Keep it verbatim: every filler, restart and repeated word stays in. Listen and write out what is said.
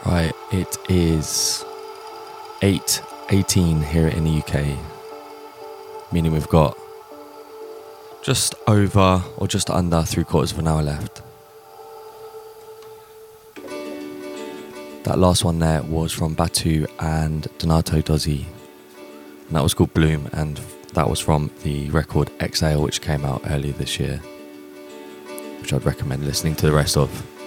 Right, it is eight eighteen here in the U K, meaning we've got just over or just under three quarters of an hour left. That last one there was from Batu and Donato Dozzi, and that was called Bloom, and that was from the record Exhale, which came out earlier this year, which I'd recommend listening to the rest of.